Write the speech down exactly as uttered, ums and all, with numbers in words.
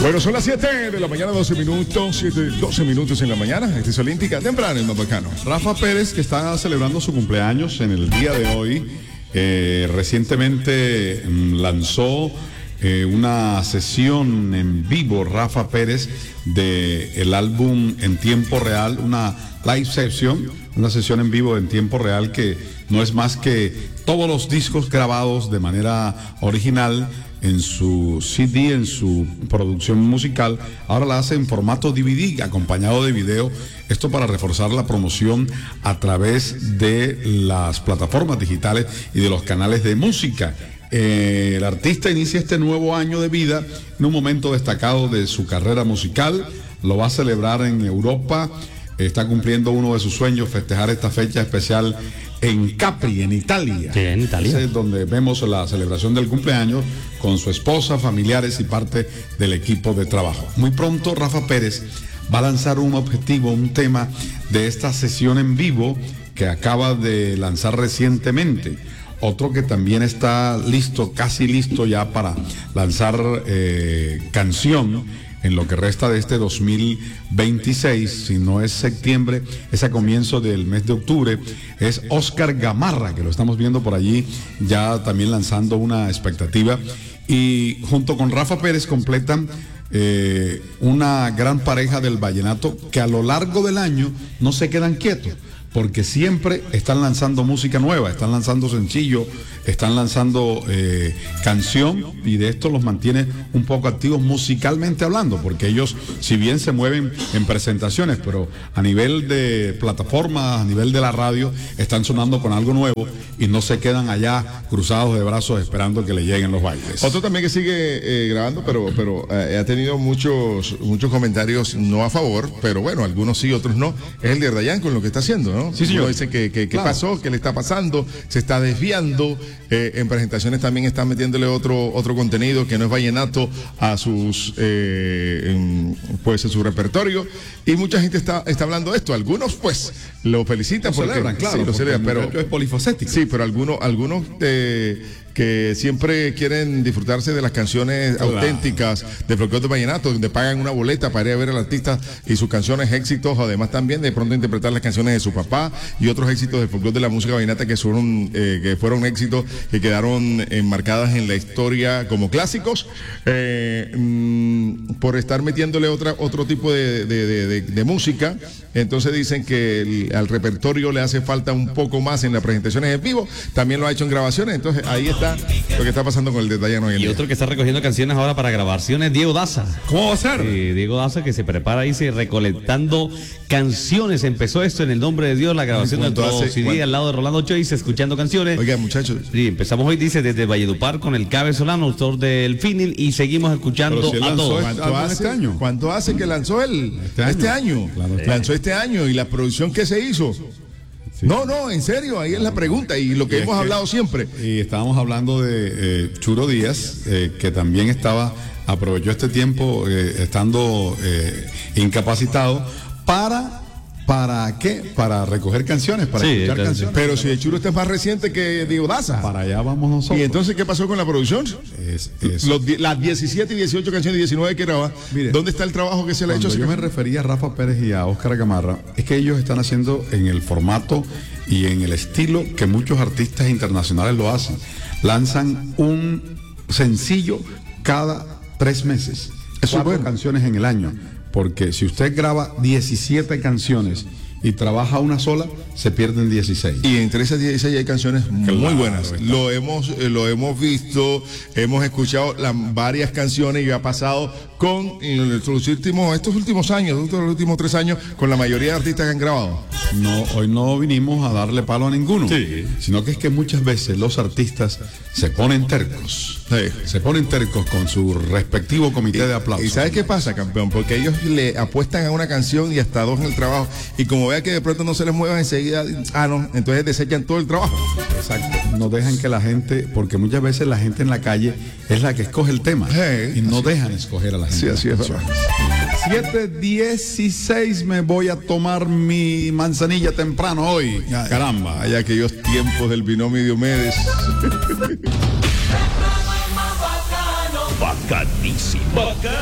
Bueno, son las siete de la mañana, doce minutos, siete, doce minutos en la mañana. Esta es Olímpica, temprano en Mapacano. Rafa Pérez, que está celebrando su cumpleaños en el día de hoy, eh, recientemente mm, lanzó eh, una sesión en vivo, Rafa Pérez, del álbum En Tiempo Real, una live session, una sesión en vivo en tiempo real que no es más que todos los discos grabados de manera original en su C D, en su producción musical. Ahora la hace en formato D V D, acompañado de video. Esto para reforzar la promoción a través de las plataformas digitales y de los canales de música. Eh, el artista inicia este nuevo año de vida en un momento destacado de su carrera musical. Lo va a celebrar en Europa. Está cumpliendo uno de sus sueños, festejar esta fecha especial en Capri, en Italia. Sí, en Italia. Ese es donde vemos la celebración del cumpleaños con su esposa, familiares y parte del equipo de trabajo. Muy pronto Rafa Pérez va a lanzar un objetivo, un tema de esta sesión en vivo que acaba de lanzar recientemente. Otro que también está listo, casi listo ya para lanzar eh, canción en lo que resta de este dos mil veintiséis, si no es septiembre, es a comienzo del mes de octubre, es Oscar Gamarra, que lo estamos viendo por allí, ya también lanzando una expectativa, y junto con Rafa Pérez completan eh, una gran pareja del vallenato que a lo largo del año no se quedan quietos, porque siempre están lanzando música nueva, están lanzando sencillo, están lanzando eh, canción, y de esto los mantiene un poco activos musicalmente hablando, porque ellos, si bien se mueven en presentaciones, pero a nivel de plataformas, a nivel de la radio, están sonando con algo nuevo y no se quedan allá cruzados de brazos esperando que le lleguen los bailes. Otro también que sigue eh, grabando, pero, pero eh, ha tenido muchos, muchos comentarios no a favor, pero bueno, algunos sí, otros no, es el de Dayan con lo que está haciendo, ¿no? Sí, señor. Dicen que, que, que Claro. pasó, que le está pasando, se está desviando. Eh, en presentaciones también están metiéndole otro otro contenido que no es vallenato a sus eh, en, pues en su repertorio, y mucha gente está está hablando de esto. Algunos pues lo felicitan, Lo porque celebran, claro, sí, lo porque celebran, el pero muchacho es polifacético. sí, pero algunos algunos eh, que siempre quieren disfrutarse de las canciones Claro. auténticas de folclore de vallenato, donde pagan una boleta para ir a ver al artista y sus canciones éxitos, además también de pronto interpretar las canciones de su papá y otros éxitos del folclore de la música vallenata que fueron eh, que fueron éxitos que quedaron enmarcadas en la historia como clásicos, eh, mm, por estar metiéndole otra otro tipo de, de, de, de, de música. Entonces dicen que el, al repertorio le hace falta un poco más en las presentaciones en vivo. También lo ha hecho en grabaciones. Entonces ahí está lo que está pasando con el detalle hoy en Y día. otro que está recogiendo canciones ahora para grabaciones, Diego Daza. ¿Cómo va a ser? Eh, Diego Daza, que se prepara ahí, se recolectando canciones. Empezó esto en el nombre de Dios, la grabación de ¿Cuánto nuestro hace? C D ¿Cuánto? al lado de Rolando Choice, escuchando canciones. Oiga, muchachos. Sí, empezamos hoy, dice, desde Valledupar con el Cabe Solano, autor del Finil, y seguimos escuchando Pero si él a lanzó todos. el- ¿Cuánto álbum hace, este año? ¿Cuánto hace que lanzó él? Este año. Este año. Claro, este Lanzó este año, y la producción que se hizo. No, no, en serio, ahí es la pregunta y lo que Y es hemos que- hablado siempre. Y estábamos hablando de eh, Churo Díaz, eh, que también estaba, aprovechó este tiempo eh, estando eh, incapacitado para, ¿para qué? Para recoger canciones, para Sí, escuchar canciones. canciones. Pero si el Churo está más reciente que Diego Daza. Para allá vamos nosotros. ¿Y entonces qué pasó con la producción? Es- es- Los die- las diecisiete y dieciocho canciones, diecinueve que graba. Mire, ¿Dónde está el trabajo que se le ha hecho? Cuando yo me refería a Rafa Pérez y a Óscar Gamarra, es que ellos están haciendo en el formato y en el estilo que muchos artistas internacionales lo hacen. Lanzan un sencillo cada tres meses. Eso es Cuatro bueno. canciones en el año. Porque si usted graba diecisiete canciones y trabaja una sola, se pierden dieciséis. Y entre esas dieciséis hay canciones muy Claro, buenas. está. Lo hemos, eh, lo hemos visto, hemos escuchado las varias canciones y ha pasado con eh, los últimos, estos últimos años, estos últimos tres años, con la mayoría de artistas que han grabado. No, hoy no vinimos a darle palo a ninguno, Sí. sino que es que muchas veces los artistas se ponen tercos, Sí. se ponen tercos con su respectivo comité de aplausos. ¿Y sabes qué pasa, campeón? Porque ellos le apuestan a una canción y hasta dos en el trabajo. Y como vea que de pronto no se les mueva enseguida, ah, no, entonces desechan todo el trabajo. Exacto. No dejan que la gente, porque muchas veces la gente en la calle es la que escoge el tema Sí, y no dejan escoger a la gente. Sí, así es, verdad. siete dieciséis me voy a tomar mi manzanilla temprano hoy. Caramba. Hay aquellos tiempos del binomio Diomedes. Bacanísimo. Bacano.